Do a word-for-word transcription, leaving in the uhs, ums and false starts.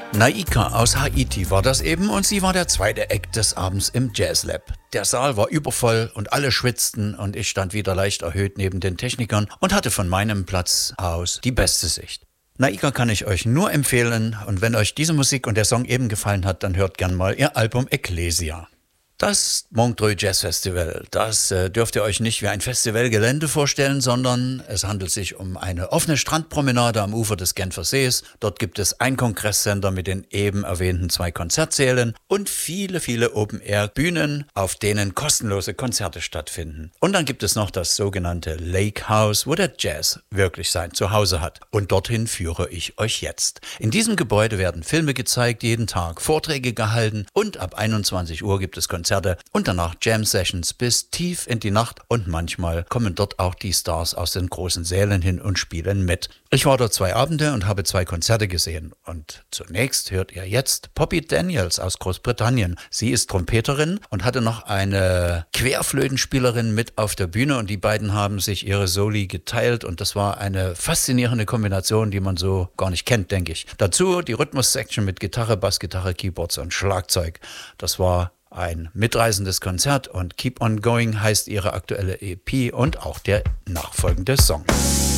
Naika aus Haiti war das eben und sie war der zweite Act des Abends im Jazzlab. Der Saal war übervoll und alle schwitzten und ich stand wieder leicht erhöht neben den Technikern und hatte von meinem Platz aus die beste Sicht. Naika kann ich euch nur empfehlen und wenn euch diese Musik und der Song eben gefallen hat, dann hört gern mal ihr Album Ecclesia. Das Montreux Jazz Festival, das äh, dürft ihr euch nicht wie ein Festivalgelände vorstellen, sondern es handelt sich um eine offene Strandpromenade am Ufer des Genfer Sees. Dort gibt es ein Kongresscenter mit den eben erwähnten zwei Konzertsälen und viele, viele Open-Air-Bühnen, auf denen kostenlose Konzerte stattfinden. Und dann gibt es noch das sogenannte Lake House, wo der Jazz wirklich sein Zuhause hat. Und dorthin führe ich euch jetzt. In diesem Gebäude werden Filme gezeigt, jeden Tag Vorträge gehalten und ab einundzwanzig Uhr gibt es Konzerte. Und danach Jam-Sessions bis tief in die Nacht und manchmal kommen dort auch die Stars aus den großen Sälen hin und spielen mit. Ich war dort zwei Abende und habe zwei Konzerte gesehen und zunächst hört ihr jetzt Poppy Daniels aus Großbritannien. Sie ist Trompeterin und hatte noch eine Querflötenspielerin mit auf der Bühne und die beiden haben sich ihre Soli geteilt und das war eine faszinierende Kombination, die man so gar nicht kennt, denke ich. Dazu die Rhythmus-Section mit Gitarre, Bassgitarre, Keyboards und Schlagzeug. Das war ein mitreißendes Konzert und Keep On Going heißt ihre aktuelle E P und auch der nachfolgende Song.